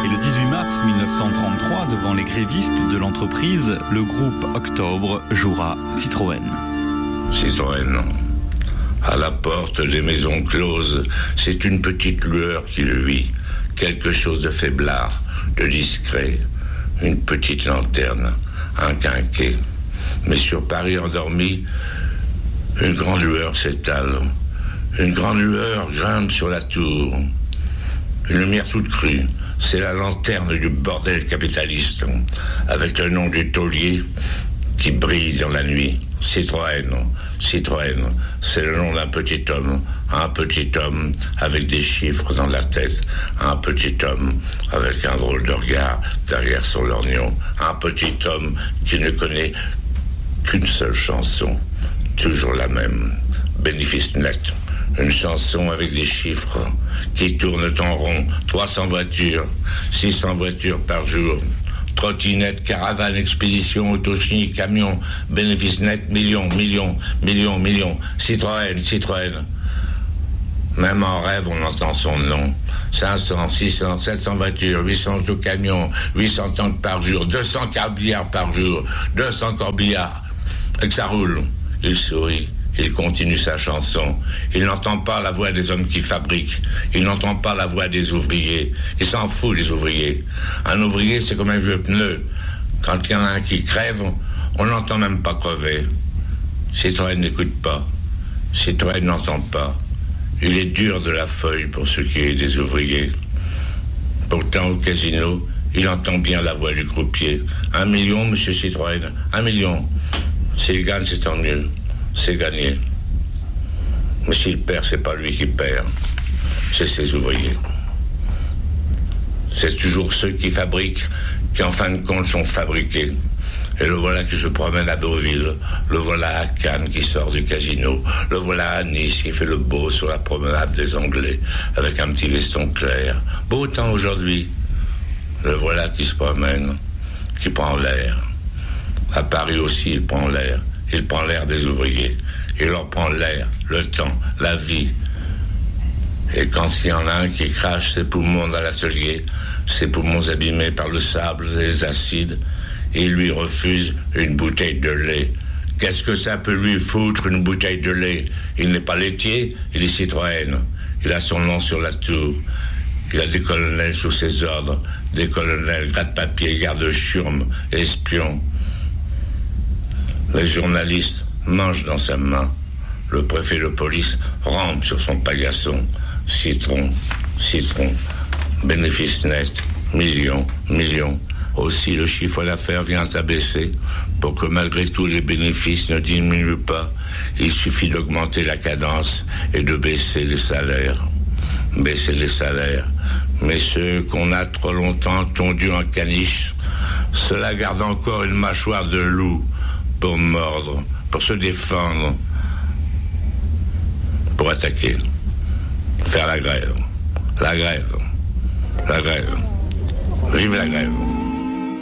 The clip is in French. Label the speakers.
Speaker 1: Et le 18 mars 1933, devant les grévistes de l'entreprise, le groupe Octobre jouera Citroën.
Speaker 2: Citroën, à la porte des maisons closes, c'est une petite lueur qui luit, quelque chose de faiblard, de discret, une petite lanterne, un quinquet. Mais sur Paris endormi, une grande lueur s'étale, une grande lueur grimpe sur la tour, une lumière toute crue. C'est la lanterne du bordel capitaliste, avec le nom du taulier qui brille dans la nuit. Citroën, Citroën, c'est le nom d'un petit homme, un petit homme avec des chiffres dans la tête, un petit homme avec un drôle de regard derrière son lorgnon, un petit homme qui ne connaît qu'une seule chanson, toujours la même, Bénéfice net. Une chanson avec des chiffres qui tournent en rond. 300 voitures, 600 voitures par jour. Trottinette, caravane, expédition, autochnie, camion, bénéfice net, millions, millions, millions, millions. Citroën, Citroën. Même en rêve, on entend son nom. 500, 600, 700 voitures, 800 autocamions, 800 tanks par jour, 200 corbillards par jour, 200 corbillards. Et que ça roule. Il sourit. Il continue sa chanson. Il n'entend pas la voix des hommes qui fabriquent. Il n'entend pas la voix des ouvriers. Il s'en fout, les ouvriers. Un ouvrier, c'est comme un vieux pneu. Quand il y en a un qui crève, on n'entend même pas crever. Citroën n'écoute pas. Citroën n'entend pas. Il est dur de la feuille pour ce qui est des ouvriers. Pourtant, au casino, il entend bien la voix du croupier. 1 million, monsieur Citroën. 1 million. S'il gagne, c'est tant mieux. C'est gagné. Mais s'il perd, c'est pas lui qui perd, c'est ses ouvriers. C'est toujours ceux qui fabriquent qui, en fin de compte, sont fabriqués. Et le voilà qui se promène à Deauville, le voilà à Cannes qui sort du casino, le voilà à Nice qui fait le beau sur la promenade des Anglais, avec un petit veston clair. Beau temps aujourd'hui. Le voilà qui se promène, qui prend l'air. À Paris aussi, il prend l'air. Il prend l'air des ouvriers. Il leur prend l'air, le temps, la vie. Et quand il y en a un qui crache ses poumons dans l'atelier, ses poumons abîmés par le sable et les acides, il lui refuse une bouteille de lait. Qu'est-ce que ça peut lui foutre, une bouteille de lait? Il n'est pas laitier, il est Citroën. Il a son nom sur la tour. Il a des colonels sous ses ordres, des colonels gratte-papier, garde-chiourme, espions. Les journalistes mangent dans sa main. Le préfet de police rampe sur son paillasson. Citron, citron, bénéfice net, millions, millions. Aussi, le chiffre d'affaires vient à baisser. Pour que malgré tout les bénéfices ne diminuent pas, il suffit d'augmenter la cadence et de baisser les salaires. Baisser les salaires. Mais ceux qu'on a trop longtemps tondus en caniche, cela garde encore une mâchoire de loup pour mordre, pour se défendre, pour attaquer, faire la grève, la grève, la grève. Vive la grève.